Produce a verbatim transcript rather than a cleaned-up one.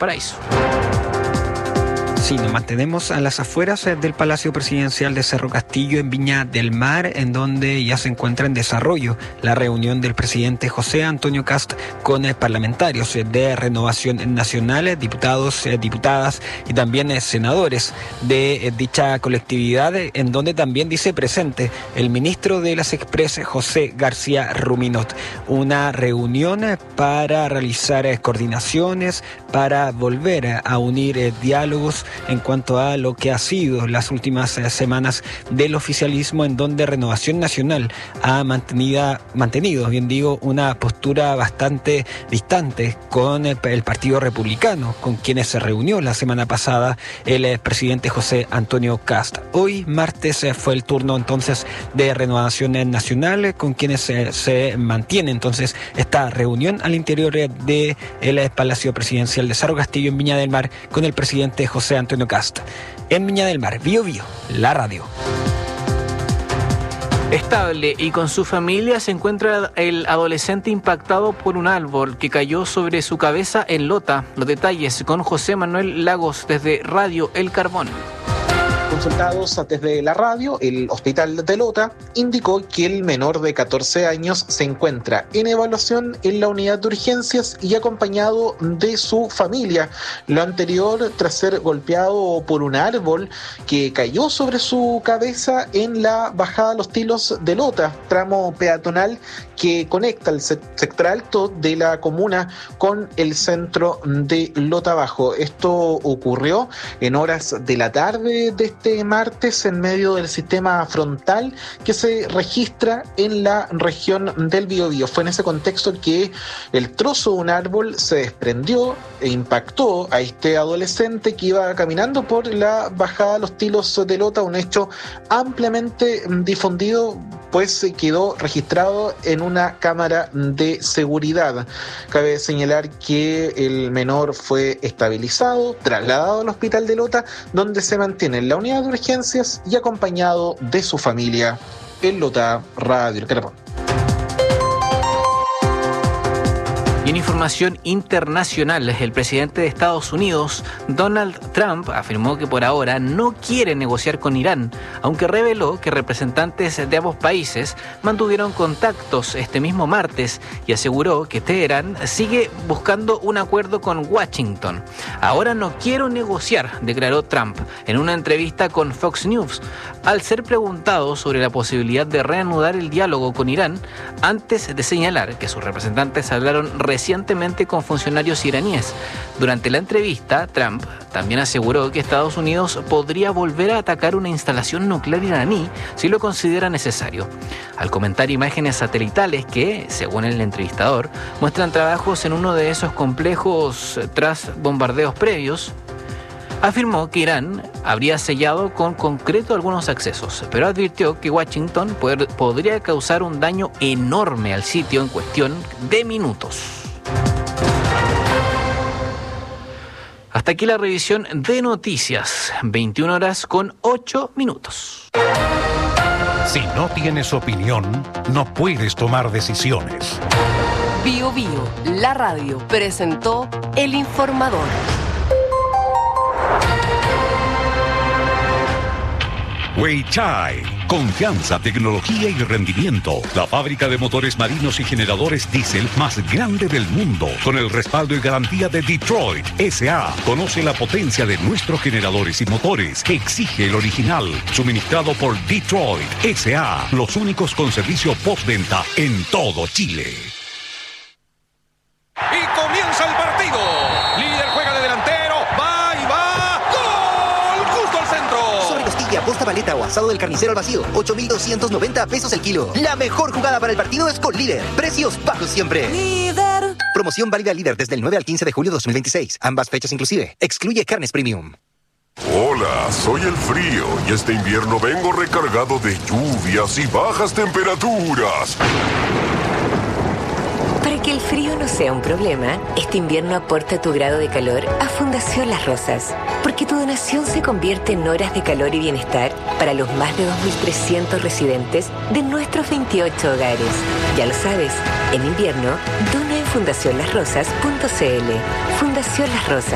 Valparaíso. Sí, nos mantenemos a las afueras del Palacio Presidencial de Cerro Castillo, en Viña del Mar, en donde ya se encuentra en desarrollo la reunión del presidente José Antonio Kast con eh, parlamentarios eh, de Renovación Nacional, diputados, eh, diputadas y también eh, senadores de eh, dicha colectividad, eh, en donde también dice presente el ministro de las Express, José García Ruminot. Una reunión eh, para realizar eh, coordinaciones, para volver eh, a unir eh, diálogos en cuanto a lo que ha sido las últimas eh, semanas del oficialismo, en donde Renovación Nacional ha mantenido, mantenido, bien digo, una postura bastante distante con el, el Partido Republicano, con quienes se reunió la semana pasada el eh, presidente José Antonio Kast. Hoy, martes, eh, fue el turno entonces de Renovación Nacional, eh, con quienes eh, se mantiene entonces esta reunión al interior eh, del eh, Palacio Presidencial de Cerro Castillo, en Viña del Mar, con el presidente José Antonio Kast. En Viña del Mar, Bio Bio, la radio. Estable y con su familia se encuentra el adolescente impactado por un árbol que cayó sobre su cabeza en Lota. Los detalles con José Manuel Lagos desde Radio El Carbón. Consultados desde la radio, el hospital de Lota indicó que el menor de catorce años se encuentra en evaluación en la unidad de urgencias y acompañado de su familia. Lo anterior tras ser golpeado por un árbol que cayó sobre su cabeza en la bajada Los Tilos de Lota, tramo peatonal que conecta el sector alto de la comuna con el centro de Lota Bajo. Esto ocurrió en horas de la tarde de este martes en medio del sistema frontal que se registra en la región del Biobío. Fue en ese contexto que el trozo de un árbol se desprendió e impactó a este adolescente que iba caminando por la bajada Los Tilos de Lota, un hecho ampliamente difundido, pues quedó registrado en una cámara de seguridad. Cabe señalar que el menor fue estabilizado, trasladado al hospital de Lota, donde se mantiene en la unidad de urgencias y acompañado de su familia. En Lota, Radio El Carbón. Y en información internacional, el presidente de Estados Unidos, Donald Trump, afirmó que por ahora no quiere negociar con Irán, aunque reveló que representantes de ambos países mantuvieron contactos este mismo martes y aseguró que Teherán sigue buscando un acuerdo con Washington. Ahora no quiero negociar, declaró Trump en una entrevista con Fox News, al ser preguntado sobre la posibilidad de reanudar el diálogo con Irán, antes de señalar que sus representantes hablaron recientemente con funcionarios iraníes. Durante la entrevista, Trump también aseguró que Estados Unidos podría volver a atacar una instalación nuclear iraní si lo considera necesario. Al comentar imágenes satelitales que, según el entrevistador, muestran trabajos en uno de esos complejos tras bombardeos previos, afirmó que Irán habría sellado con concreto algunos accesos, pero advirtió que Washington poder, podría causar un daño enorme al sitio en cuestión de minutos. Hasta aquí la revisión de noticias, veintiuna horas con ocho minutos. Si no tienes opinión, no puedes tomar decisiones. Bio Bio, la radio, presentó El Informador. Weichai, confianza, tecnología y rendimiento. La fábrica de motores marinos y generadores diésel más grande del mundo, con el respaldo y garantía de Detroit S A Conoce la potencia de nuestros generadores y motores. Exige el original, suministrado por Detroit S A Los únicos con servicio postventa en todo Chile. Y comienza el partido. Líder juega de delantero. Va y va. ¡Gol! Justo al centro. Sobre costilla, posta paleta o asado del carnicero al vacío. ocho mil doscientos noventa pesos el kilo. La mejor jugada para el partido es con Líder. Precios bajos siempre. Líder. Promoción válida Líder desde el nueve al quince de julio de dos mil veintiséis. Ambas fechas inclusive. Excluye carnes premium. Hola, soy el frío y este invierno vengo recargado de lluvias y bajas temperaturas. Para que el frío no sea un problema, este invierno aporta tu grado de calor a Fundación Las Rosas, porque tu donación se convierte en horas de calor y bienestar para los más de dos mil trescientos residentes de nuestros veintiocho hogares. Ya lo sabes, en invierno, dona en fundación las rosas punto c l. Fundación Las Rosas.